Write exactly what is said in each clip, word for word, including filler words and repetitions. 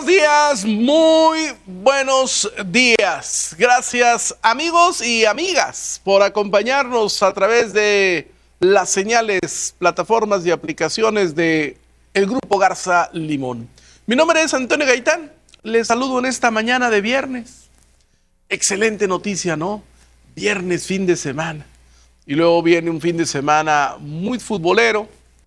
Días, muy buenos días. Gracias amigos y amigas por acompañarnos a través de las señales, plataformas y aplicaciones de el Grupo Garza Limón. Mi nombre es Antonio Gaitán, les saludo en esta mañana de viernes. Excelente noticia, ¿no? Viernes, fin de semana. Y luego viene un fin de semana muy futbolero.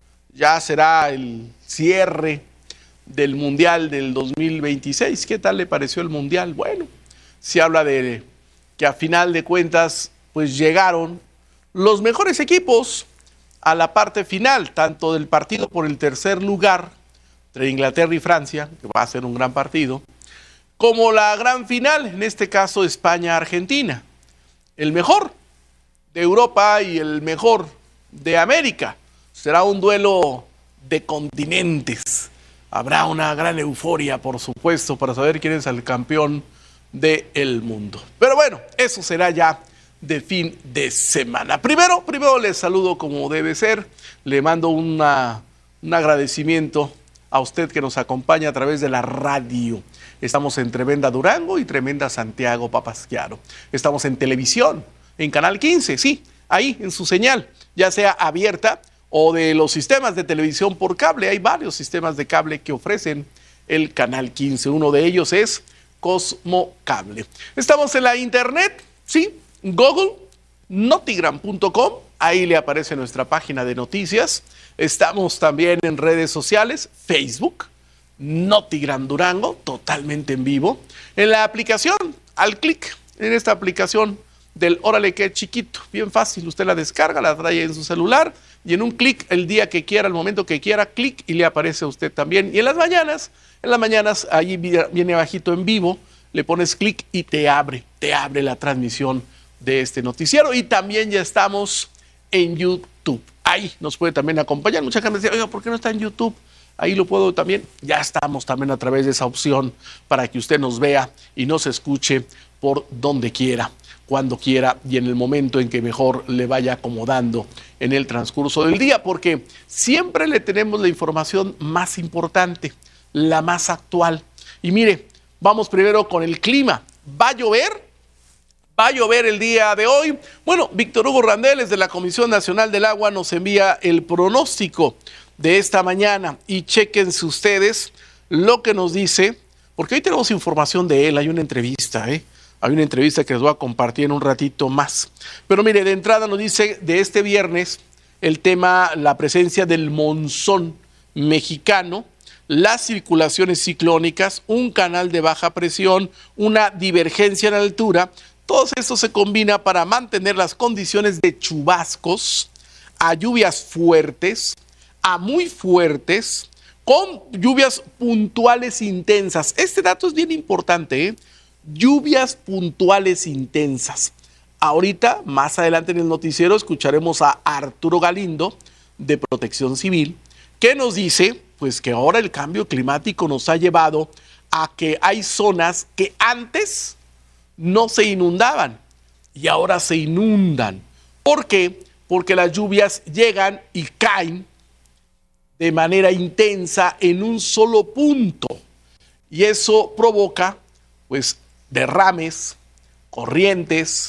Ya será el cierre del Mundial del dos mil veintiséis. ¿Qué tal le pareció el Mundial? Bueno, se habla de que a final de cuentas pues llegaron los mejores equipos a la parte final, tanto del partido por el tercer lugar entre Inglaterra y Francia, que va a ser un gran partido, como la gran final, en este caso España-Argentina. El mejor de Europa y el mejor de América. Será un duelo de continentes. Habrá una gran euforia, por supuesto, para saber quién es el campeón del mundo. Pero bueno, eso será ya de fin de semana. Primero, primero les saludo como debe ser. Le mando una, un agradecimiento a usted que nos acompaña a través de la radio. Estamos en Tremenda Durango y Tremenda Santiago Papasquiaro. Estamos en televisión, en Canal quince, sí, ahí en su señal, ya sea abierta o de los sistemas de televisión por cable. Hay varios sistemas de cable que ofrecen el Canal quince. Uno de ellos es Cosmo Cable. Estamos en la internet, sí, Google, notigram punto com. Ahí le aparece nuestra página de noticias. Estamos también en redes sociales, Facebook, Notigram Durango, totalmente en vivo. En la aplicación, al clic en esta aplicación del Órale que chiquito, bien fácil, usted la descarga, la trae en su celular y en un clic el día que quiera, el momento que quiera, clic y le aparece a usted también. Y en las mañanas, en las mañanas, allí viene abajito en vivo, le pones clic y te abre, te abre la transmisión de este noticiero. Y también ya estamos en YouTube. Ahí nos puede también acompañar. Mucha gente dice, oiga, ¿por qué no está en YouTube? Ahí lo puedo también. Ya estamos también a través de esa opción para que usted nos vea y nos escuche por donde quiera, cuando quiera y en el momento en que mejor le vaya acomodando en el transcurso del día, porque siempre le tenemos la información más importante, la más actual. Y mire, vamos primero con el clima. ¿Va a llover? ¿Va a llover el día de hoy? Bueno, Víctor Hugo Randeles de la Comisión Nacional del Agua nos envía el pronóstico de esta mañana y chéquense ustedes lo que nos dice, porque hoy tenemos información de él, hay una entrevista, ¿eh? Hay una entrevista que les voy a compartir en un ratito más. Pero mire, de entrada nos dice de este viernes el tema, la presencia del monzón mexicano, las circulaciones ciclónicas, un canal de baja presión, una divergencia en altura. Todo esto se combina para mantener las condiciones de chubascos, a lluvias fuertes, a muy fuertes, con lluvias puntuales intensas. Este dato es bien importante, ¿eh? Lluvias puntuales intensas. Ahorita, más adelante en el noticiero, escucharemos a Arturo Galindo de Protección Civil, que nos dice pues que ahora el cambio climático nos ha llevado a que hay zonas que antes no se inundaban y ahora se inundan. ¿Por qué? Porque las lluvias llegan y caen de manera intensa en un solo punto y eso provoca pues derrames, corrientes,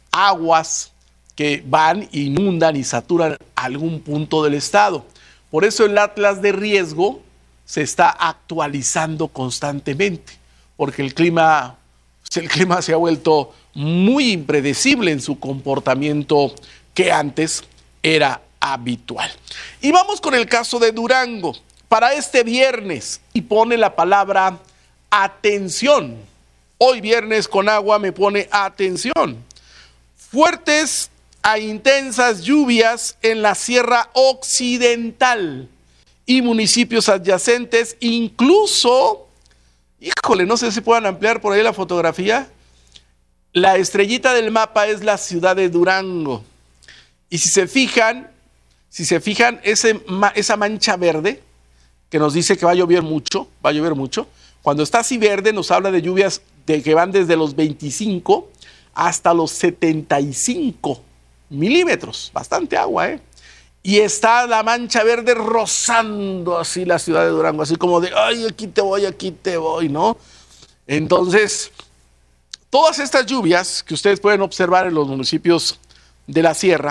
aguas que van, inundan y saturan algún punto del estado. Por eso el Atlas de riesgo se está actualizando constantemente, porque el clima, el clima se ha vuelto muy impredecible en su comportamiento que antes era habitual. Y vamos con el caso de Durango. Para este viernes, y pone la palabra atención. Hoy viernes con agua me pone atención. Fuertes a intensas lluvias en la Sierra Occidental y municipios adyacentes, incluso, híjole, no sé si puedan ampliar por ahí la fotografía. La estrellita del mapa es la ciudad de Durango. Y si se fijan, si se fijan, ese, esa mancha verde que nos dice que va a llover mucho, va a llover mucho. Cuando está así verde nos habla de lluvias de que van desde los veinticinco hasta los setenta y cinco milímetros, bastante agua, ¿eh? y está la mancha verde rozando así la ciudad de Durango, así como de, ay, aquí te voy, aquí te voy, ¿no? Entonces, todas estas lluvias que ustedes pueden observar en los municipios de la sierra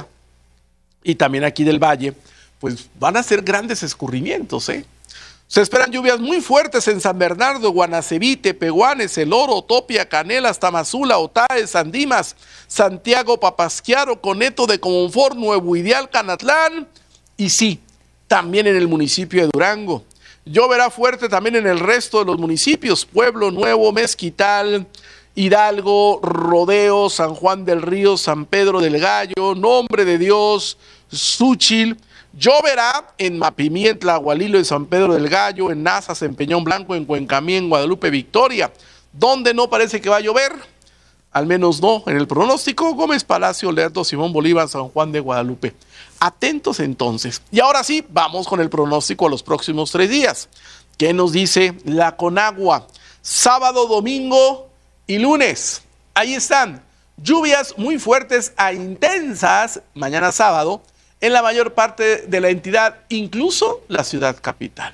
y también aquí del valle, pues van a ser grandes escurrimientos, ¿eh? Se esperan lluvias muy fuertes en San Bernardo, Guanacevite, Peguanes, El Oro, Topia, Canelas, Tamazula, Otae, Sandimas, Santiago, Papasquiaro, Coneto de Comonfort, Nuevo Ideal, Canatlán y sí, también en el municipio de Durango. Lloverá fuerte también en el resto de los municipios, Pueblo Nuevo, Mezquital, Hidalgo, Rodeo, San Juan del Río, San Pedro del Gallo, Nombre de Dios, Xúchil. Lloverá en Mapimientla, Agualilo, en San Pedro del Gallo, en Nazas, en Peñón Blanco, en Cuencamí, en Guadalupe, Victoria. Donde no parece que va a llover, al menos no en el pronóstico, Gómez Palacio, Lerdo, Simón Bolívar, San Juan de Guadalupe. Atentos entonces. Y ahora sí, vamos con el pronóstico a los próximos tres días. ¿Qué nos dice la Conagua? Sábado, domingo y lunes. Ahí están. Lluvias muy fuertes a intensas, mañana sábado, en la mayor parte de la entidad, incluso la ciudad capital.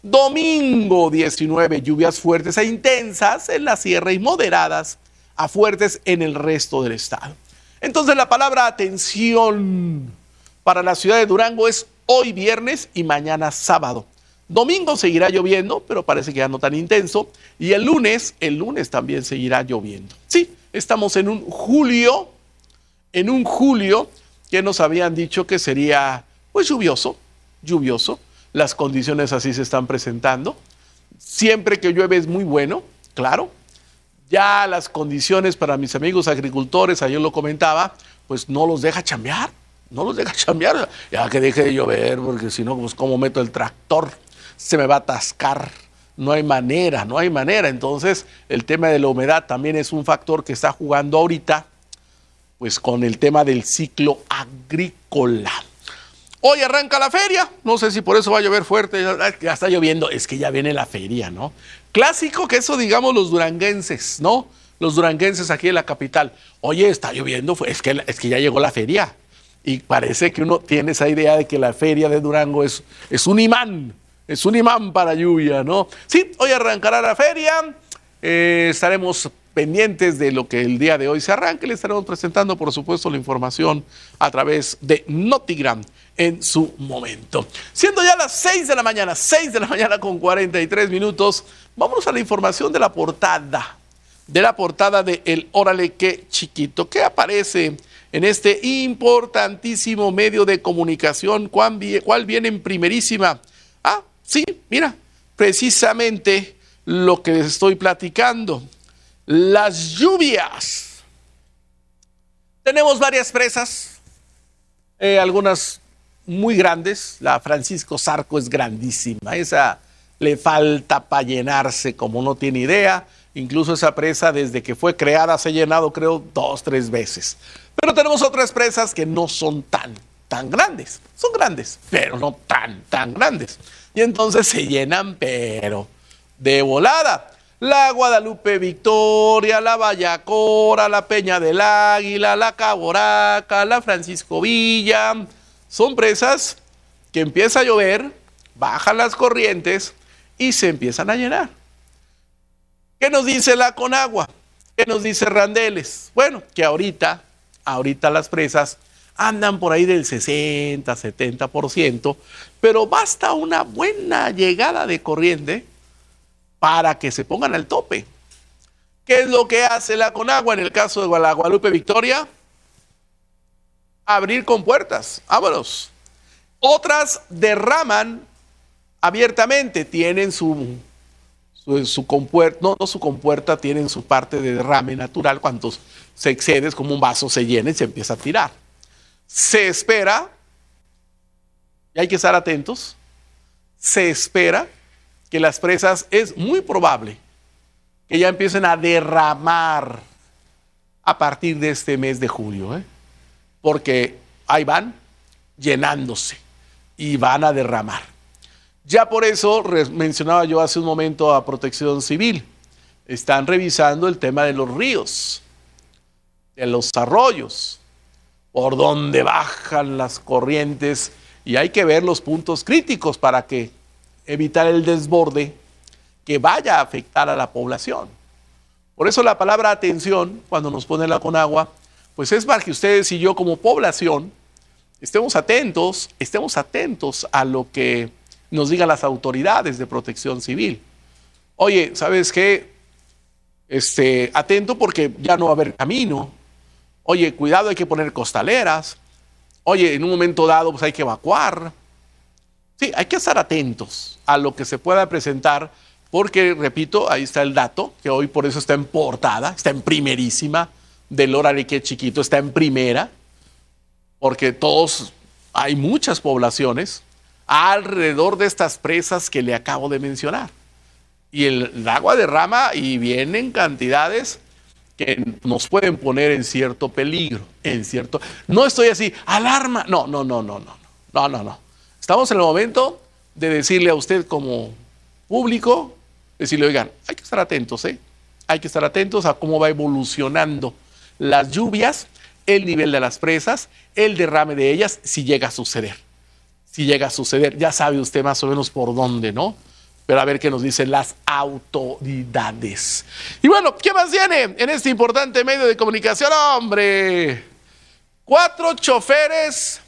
Domingo diecinueve, lluvias fuertes e intensas en la sierra y moderadas a fuertes en el resto del estado. Entonces la palabra atención para la ciudad de Durango es hoy viernes y mañana sábado. Domingo seguirá lloviendo, pero parece que ya no tan intenso. Y el lunes, el lunes también seguirá lloviendo. Sí, estamos en un julio, en un julio que nos habían dicho que sería pues lluvioso, lluvioso. Las condiciones así se están presentando. Siempre que llueve es muy bueno, claro. Ya las condiciones para mis amigos agricultores, ayer lo comentaba, pues no los deja chambear, no los deja chambear. Ya que deje de llover, porque si no, pues cómo meto el tractor, se me va a atascar. No hay manera, no hay manera. Entonces, el tema de la humedad también es un factor que está jugando ahorita, pues con el tema del ciclo agrícola. Hoy arranca la feria, no sé si por eso va a llover fuerte, ya está lloviendo, es que ya viene la feria, ¿no? Clásico que eso digamos los duranguenses, ¿no? Los duranguenses aquí en la capital. Oye, está lloviendo, es que, es que ya llegó la feria. Y parece que uno tiene esa idea de que la feria de Durango es, es un imán, es un imán para lluvia, ¿no? Sí, hoy arrancará la feria, eh, estaremos pendientes de lo que el día de hoy se arranque. Le estaremos presentando, por supuesto, la información a través de Notigram en su momento. Siendo ya las seis de la mañana, seis de la mañana con cuarenta y tres minutos, vámonos a la información de la portada, de la portada de El Órale Qué Chiquito, que aparece en este importantísimo medio de comunicación, cual viene en primerísima. Ah, sí, mira, precisamente lo que les estoy platicando. Las lluvias. Tenemos varias presas, eh, algunas muy grandes. La Francisco Zarco es grandísima, esa le falta para llenarse como no tiene idea. Incluso esa presa desde que fue creada se ha llenado creo dos, tres veces. Pero tenemos otras presas que no son tan, tan grandes. Son grandes, pero no tan, tan grandes. Y entonces se llenan, pero de volada. La Guadalupe Victoria, la Vallacora, la Peña del Águila, la Caboraca, la Francisco Villa. Son presas que empieza a llover, bajan las corrientes y se empiezan a llenar. ¿Qué nos dice la Conagua? ¿Qué nos dice Randeles? Bueno, que ahorita, ahorita las presas andan por ahí del sesenta, setenta por ciento, pero basta una buena llegada de corriente para que se pongan al tope. ¿Qué es lo que hace la Conagua en el caso de la Guadalupe Victoria? Abrir compuertas, vámonos. Otras derraman abiertamente, tienen su, su, su compuerta, no, no su compuerta, tienen su parte de derrame natural, cuando se excede es como un vaso se llena y se empieza a tirar. Se espera, y hay que estar atentos, se espera que las presas es muy probable que ya empiecen a derramar a partir de este mes de julio, ¿eh? Porque ahí van llenándose y van a derramar. Ya por eso mencionaba yo hace un momento a Protección Civil. Están revisando el tema de los ríos, de los arroyos, por donde bajan las corrientes Y hay que ver los puntos críticos para que evitar el desborde que vaya a afectar a la población. Por eso la palabra atención, cuando nos pone la Conagua, pues es para que ustedes y yo como población estemos atentos, estemos atentos a lo que nos digan las autoridades de protección civil. Oye, ¿sabes qué? Este, atento porque ya no va a haber camino. Oye, cuidado, hay que poner costaleras. Oye, en un momento dado pues hay que evacuar. Sí, hay que estar atentos a lo que se pueda presentar porque, repito, ahí está el dato, que hoy por eso está en portada, está en primerísima, del Órale Qué Chiquito, está en primera, porque todos, hay muchas poblaciones alrededor de estas presas que le acabo de mencionar. Y el, el agua derrama y vienen cantidades que nos pueden poner en cierto peligro, en cierto... No estoy así, alarma, no, no, no, no, no, no, no, no. Estamos en el momento de decirle a usted como público, decirle, oigan, hay que estar atentos, ¿eh? Hay que estar atentos a cómo va evolucionando las lluvias, el nivel de las presas, el derrame de ellas, si llega a suceder. Si llega a suceder, ya sabe usted más o menos por dónde, ¿no? Pero a ver qué nos dicen las autoridades. Y bueno, ¿qué más viene en este importante medio de comunicación? ¡Hombre! Cuatro choferes,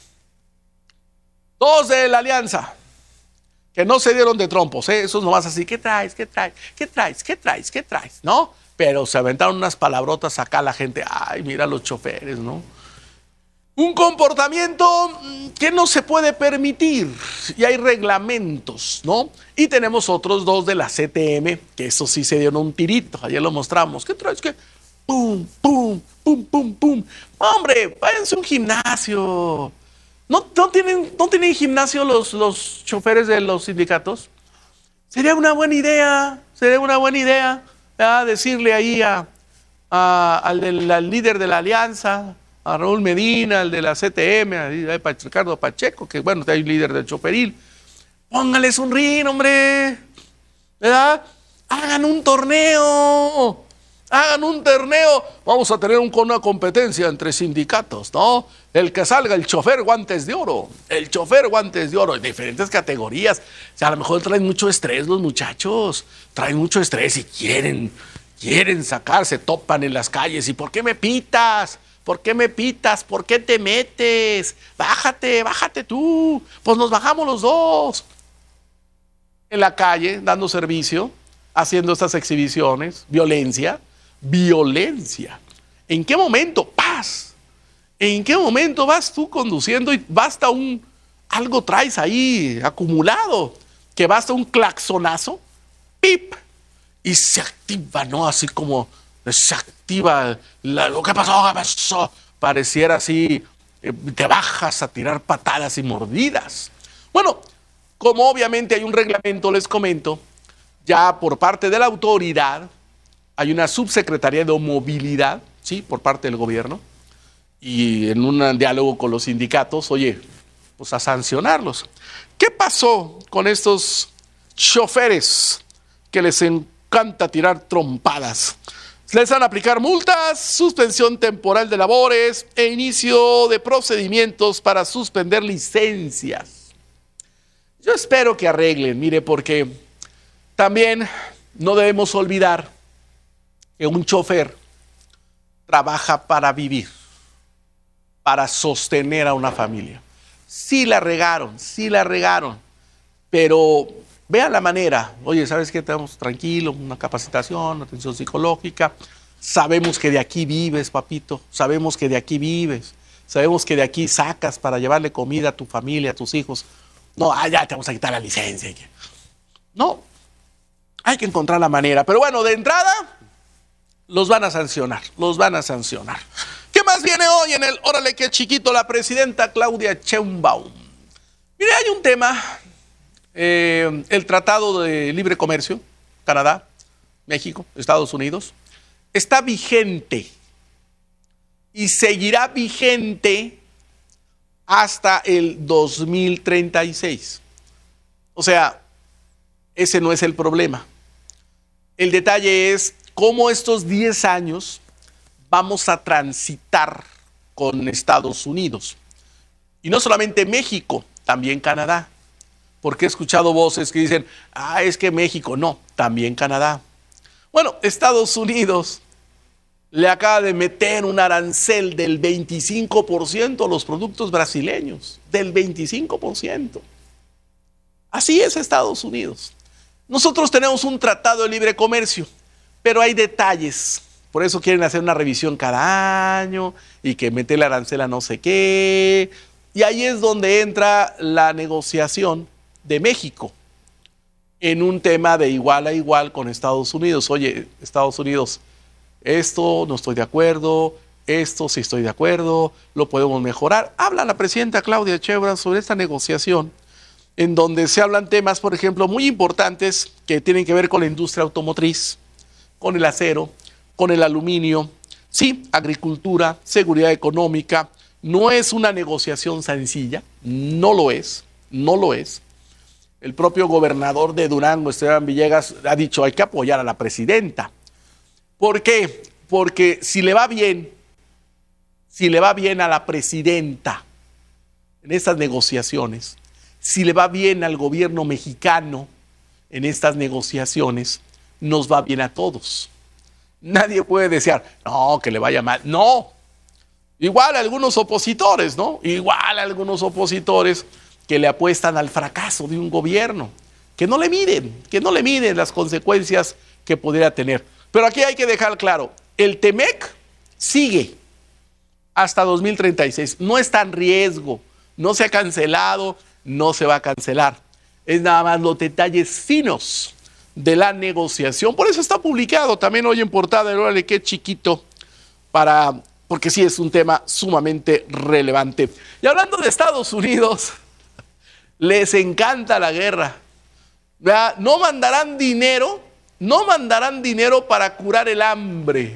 dos de la Alianza, que no se dieron de trompos, ¿eh? Esos nomás así, ¿qué traes? ¿Qué traes? ¿Qué traes? ¿Qué traes? ¿Qué traes? ¿No? Pero se aventaron unas palabrotas acá la gente, ay, mira los choferes, ¿no? Un comportamiento que no se puede permitir y hay reglamentos, ¿no? Y tenemos otros dos de la C T M, que eso sí se dieron un tirito, ayer lo mostramos. ¿Qué traes? ¿Qué? Pum, pum, pum, pum, pum. Hombre, váyanse a un gimnasio. ¿No, no, tienen, ¿No tienen gimnasio los, los choferes de los sindicatos? Sería una buena idea, sería una buena idea, ¿verdad? Decirle ahí a, a, al, del, al líder de la Alianza, a Raúl Medina, al de la C T M, a Ricardo Pacheco, que bueno, hay un líder del choferil. Póngales un ring, hombre, ¿verdad? Hagan un torneo, hagan un torneo. Vamos a tener un, una competencia entre sindicatos, ¿no? El que salga, el chofer guantes de oro, el chofer guantes de oro, en diferentes categorías. O sea, a lo mejor traen mucho estrés los muchachos, traen mucho estrés y quieren, quieren sacarse, topan en las calles. ¿Y por qué me pitas? ¿Por qué me pitas? ¿Por qué te metes? Bájate, bájate tú. Pues nos bajamos los dos. En la calle, dando servicio, haciendo estas exhibiciones, violencia, violencia. ¿En qué momento? Paz. ¿En qué momento vas tú conduciendo y basta un, algo traes ahí acumulado, que basta un claxonazo, pip, y se activa, ¿no? Así como se activa la, lo que pasó, ¿qué pasó? Pareciera así, eh, te bajas a tirar patadas y mordidas. Bueno, como obviamente hay un reglamento, les comento, ya por parte de la autoridad, hay una subsecretaría de movilidad, ¿sí? Por parte del gobierno, y en un diálogo con los sindicatos, oye, pues a sancionarlos. ¿Qué pasó con estos choferes que les encanta tirar trompadas? Les van a aplicar multas, suspensión temporal de labores e inicio de procedimientos para suspender licencias. Yo espero que arreglen, mire, porque también no debemos olvidar que un chofer trabaja para vivir, para sostener a una familia. Sí la regaron, sí la regaron, pero vean la manera. Oye, ¿sabes qué? Estamos tranquilos, una capacitación, atención psicológica. Sabemos que de aquí vives, papito. Sabemos que de aquí vives. Sabemos que de aquí sacas para llevarle comida a tu familia, a tus hijos. No, ah, ya te vamos a quitar la licencia. No, hay que encontrar la manera. Pero bueno, de entrada, los van a sancionar, los van a sancionar. ¿Qué más viene hoy en el Órale Qué Chiquito? La presidenta Claudia Sheinbaum. Mire, hay un tema, eh, el Tratado de Libre Comercio, Canadá, México, Estados Unidos, está vigente y seguirá vigente hasta el dos mil treinta y seis. O sea, ese no es el problema. El detalle es cómo estos diez años vamos a transitar con Estados Unidos. Y no solamente México, también Canadá. Porque he escuchado voces que dicen, ah, es que México, no, también Canadá. Bueno, Estados Unidos le acaba de meter un arancel del veinticinco por ciento a los productos brasileños, del veinticinco por ciento. Así es Estados Unidos. Nosotros tenemos un tratado de libre comercio, pero hay detalles. Por eso quieren hacer una revisión cada año y que meter el arancel a no sé qué. Y ahí es donde entra la negociación de México en un tema de igual a igual con Estados Unidos. Oye, Estados Unidos, esto no estoy de acuerdo, esto sí estoy de acuerdo, lo podemos mejorar. Habla la presidenta Claudia Sheinbaum sobre esta negociación, en donde se hablan temas, por ejemplo, muy importantes que tienen que ver con la industria automotriz, con el acero, con el aluminio, sí, agricultura, seguridad económica. No es una negociación sencilla, no lo es, no lo es. El propio gobernador de Durango, Esteban Villegas, ha dicho hay que apoyar a la presidenta. ¿Por qué? Porque si le va bien, si le va bien a la presidenta en estas negociaciones, si le va bien al gobierno mexicano en estas negociaciones, nos va bien a todos. Nadie puede desear, no, que le vaya mal. No. Igual a algunos opositores, ¿no? Igual a algunos opositores que le apuestan al fracaso de un gobierno, que no le miden, que no le miden las consecuencias que pudiera tener. Pero aquí hay que dejar claro, el Temec sigue hasta dos mil treinta y seis, no está en riesgo, no se ha cancelado, no se va a cancelar. Es nada más los detalles finos de la negociación. Por eso está publicado también hoy en portada, órale, qué chiquito, para, porque sí es un tema sumamente relevante. Y hablando de Estados Unidos, les encanta la guerra. ¿Verdad? No mandarán dinero, no mandarán dinero para curar el hambre,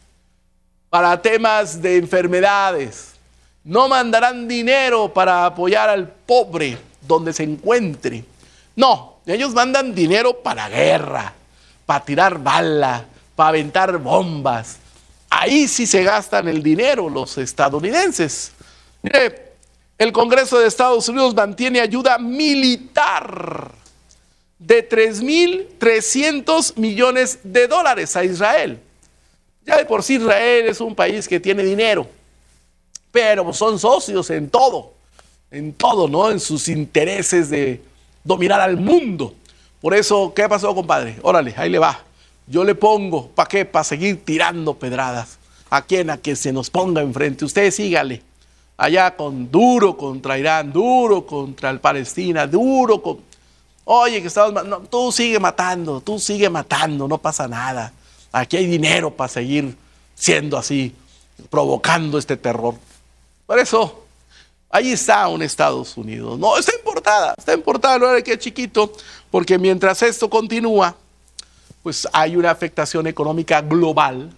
para temas de enfermedades. No mandarán dinero para apoyar al pobre donde se encuentre. No, ellos mandan dinero para guerra, para tirar bala, para aventar bombas. Ahí sí se gastan el dinero los estadounidenses. Mire, el Congreso de Estados Unidos mantiene ayuda militar de tres mil trescientos millones de dólares a Israel. Ya de por sí Israel es un país que tiene dinero, pero son socios en todo, en todo, ¿no? En sus intereses de dominar al mundo. Por eso, ¿qué pasó, compadre? Órale, ahí le va. Yo le pongo, ¿para qué? Para seguir tirando pedradas. ¿A quién? A que se nos ponga enfrente. Usted sígale. Allá con duro contra Irán, duro contra el Palestina, duro con... Oye, que estamos... No, tú sigue matando, tú sigue matando, no pasa nada. Aquí hay dinero para seguir siendo así, provocando este terror. Por eso, ahí está un Estados Unidos. No, está en portada, está en portada, no era que chiquito, porque mientras esto continúa, pues hay una afectación económica global,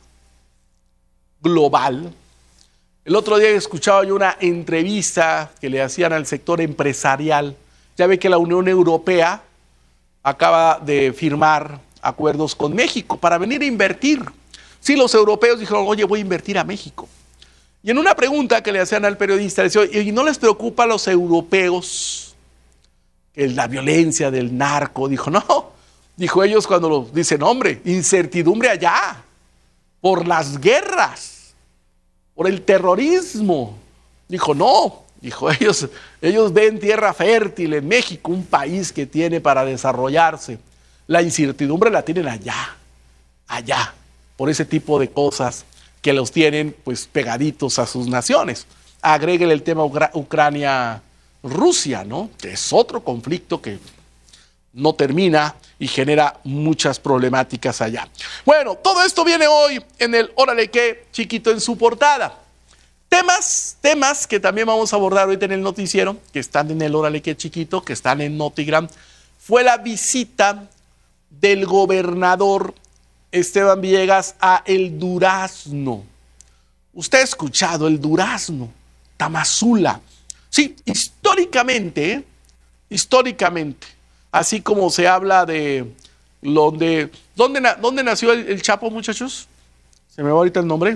global. El otro día escuchaba yo una entrevista que le hacían al sector empresarial. Ya ve que la Unión Europea acaba de firmar acuerdos con México para venir a invertir. Sí, los europeos dijeron, oye, voy a invertir a México. Y en una pregunta que le hacían al periodista, le decía, ¿y no les preocupa a los europeos que la violencia del narco? Dijo, no. Dijo ellos cuando lo dicen, hombre, incertidumbre allá, por las guerras, por el terrorismo. Dijo, no. Dijo, ellos, ellos ven tierra fértil en México, un país que tiene para desarrollarse. La incertidumbre la tienen allá, allá, por ese tipo de cosas que los tienen pues pegaditos a sus naciones. Agréguele el tema Ucrania-Rusia, ¿no? Que es otro conflicto que no termina y genera muchas problemáticas allá. Bueno, todo esto viene hoy en el Órale Qué Chiquito en su portada. Temas, temas que también vamos a abordar ahorita en el noticiero, que están en el Órale Qué Chiquito, que están en Notigram, fue la visita del gobernador Esteban Villegas a el Durazno. Usted ha escuchado el Durazno, Tamazula. Sí, históricamente, ¿eh? históricamente, así como se habla de donde, ¿dónde, dónde nació el, el Chapo, muchachos? ¿Se me va ahorita el nombre?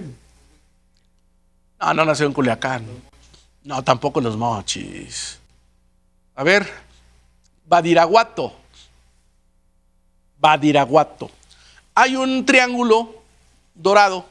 No, no nació en Culiacán. No, tampoco en Los Mochis. A ver, Badiraguato. Badiraguato. Hay un triángulo dorado,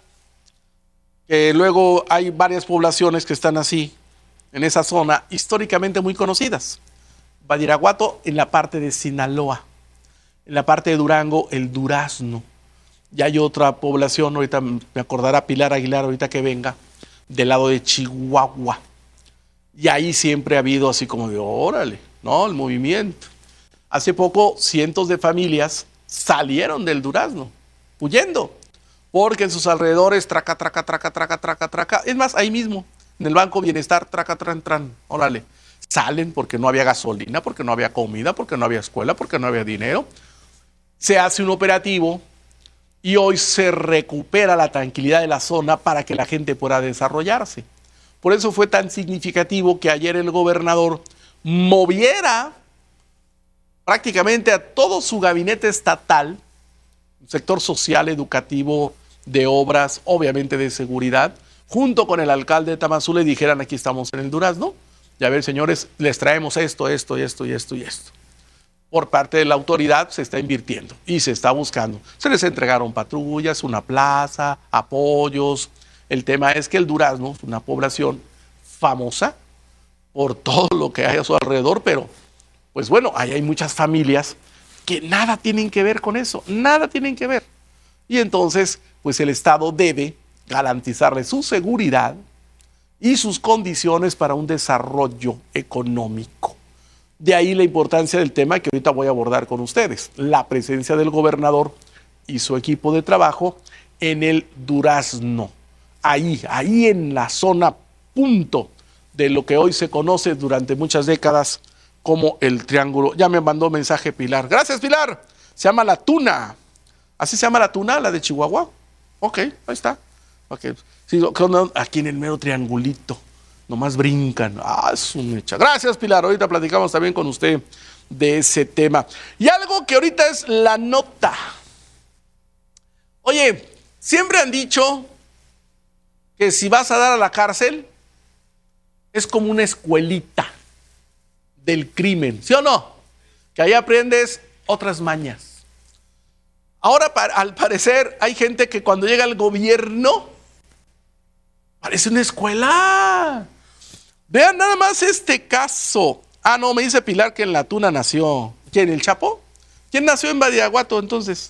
que luego hay varias poblaciones que están así, en esa zona, históricamente muy conocidas. Badiraguato en la parte de Sinaloa, en la parte de Durango, el durazno. Y hay otra población, ahorita me acordará Pilar Aguilar, ahorita que venga, del lado de Chihuahua. Y ahí siempre ha habido así como de, órale, ¿no? El movimiento. Hace poco, cientos de familias salieron del durazno, huyendo, porque en sus alrededores, traca, traca, traca, traca, traca, traca. Es más, ahí mismo, en el Banco Bienestar, traca, tran, tran, órale. Salen porque no había gasolina, porque no había comida, porque no había escuela, porque no había dinero. Se hace un operativo y hoy se recupera la tranquilidad de la zona para que la gente pueda desarrollarse. Por eso fue tan significativo que ayer el gobernador moviera prácticamente a todo su gabinete estatal, sector social, educativo, de obras, obviamente de seguridad, junto con el alcalde de Tamazula, y dijeran, aquí estamos en el durazno, y a ver, señores, les traemos esto, esto, y esto, y esto, y esto. Por parte de la autoridad se está invirtiendo y se está buscando. Se les entregaron patrullas, una plaza, apoyos. El tema es que el durazno es una población famosa por todo lo que hay a su alrededor, pero pues bueno, ahí hay muchas familias que nada tienen que ver con eso, nada tienen que ver. Y entonces, pues el Estado debe garantizarle su seguridad y sus condiciones para un desarrollo económico. De ahí la importancia del tema que ahorita voy a abordar con ustedes, la presencia del gobernador y su equipo de trabajo en el durazno. Ahí, ahí en la zona punto de lo que hoy se conoce durante muchas décadas como el Triángulo. Ya me mandó mensaje Pilar. Gracias, Pilar. Se llama La Tuna. ¿Así se llama La Tuna, la de Chihuahua? Ok, ahí está. Okay. Sí, aquí en el mero triangulito. Nomás brincan. Ah, es un mecha. Gracias, Pilar. Ahorita platicamos también con usted de ese tema. Y algo que ahorita es la nota. Oye, siempre han dicho que si vas a dar a la cárcel, es como una escuelita del crimen, ¿sí o no? Que ahí aprendes otras mañas. Ahora, al parecer, hay gente que cuando llega al gobierno, parece una escuela. Vean nada más este caso. Ah, no, me dice Pilar que en La Tuna nació. ¿Quién, el Chapo? ¿Quién nació en Badiraguato entonces?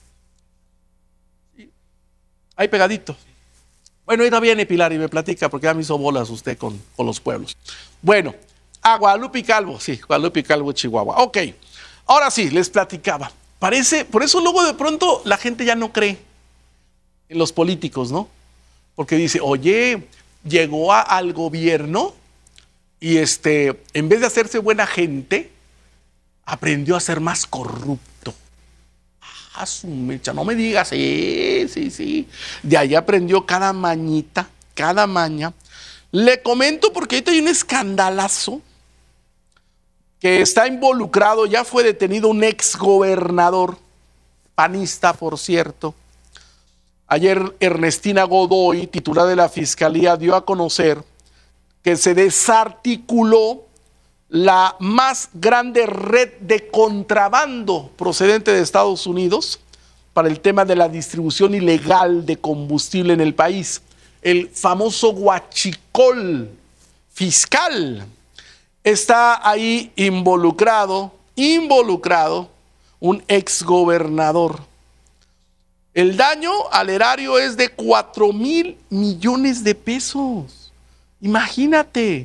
Ahí pegadito. Bueno, ahora viene Pilar y me platica, porque ya me hizo bolas usted con, con los pueblos. Bueno, a Guadalupe Calvo, sí, Guadalupe Calvo, Chihuahua. Ok, ahora sí, les platicaba. Parece, por eso luego de pronto la gente ya no cree en los políticos, ¿no? Porque dice, oye, llegó a, al gobierno y este, en vez de hacerse buena gente, aprendió a ser más corrupto. Ah, su mecha, no me digas, sí, sí, sí. De ahí aprendió cada mañita, cada maña. Le comento porque ahorita hay un escandalazo que está involucrado, ya fue detenido un exgobernador, panista, por cierto. Ayer Ernestina Godoy, titular de la Fiscalía, dio a conocer que se desarticuló la más grande red de contrabando procedente de Estados Unidos para el tema de la distribución ilegal de combustible en el país, el famoso huachicol fiscal. Está ahí involucrado, involucrado un exgobernador. El daño al erario es de cuatro mil millones de pesos. Imagínate.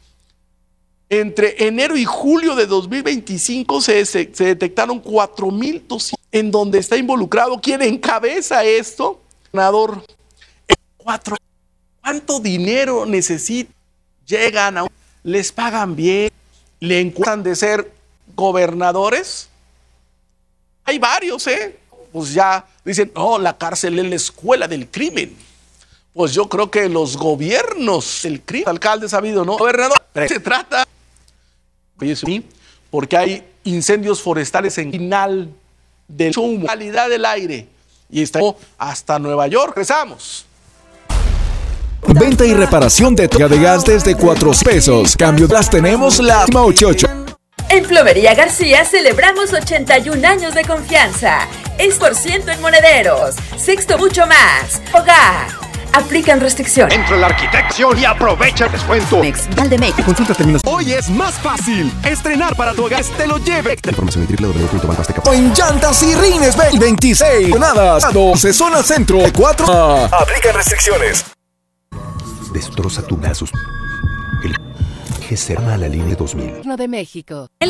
Entre enero y julio de dos mil veinticinco se, se, se detectaron cuatro mil doscientos en donde está involucrado. ¿Quién encabeza esto? Gobernador. Cuatro. ¿Cuánto dinero necesitan? Llegan a un, les pagan bien, le encuentran de ser gobernadores. Hay varios, ¿eh? Pues ya dicen, no, la cárcel es la escuela del crimen. Pues yo creo que los gobiernos, el crimen, alcalde sabido, ¿no? Gobernador, se trata, oye, sí, porque hay incendios forestales en final de la calidad del aire y está hasta Nueva York. Regresamos. Venta y reparación de toga de gas desde cuatro pesos. Cambio las tenemos la última ocho ocho. En Plomería García celebramos ochenta y un años de confianza. Es por ciento en monederos. Sexto mucho más. Hogar. Aplican restricciones. Entra la arquitección y aprovecha el descuento. Mex, Valdemex. Consulta términos. Hoy es más fácil. Estrenar para tu hogar. Te lo lleve. Información en doble u doble u doble u punto banco azteca punto com. En llantas y rines veintiséis. Nada. doce. Zona centro. cuatro. Ah. Aplican restricciones. Destroza tu brazo. El G se arma a la línea dos mil. De México.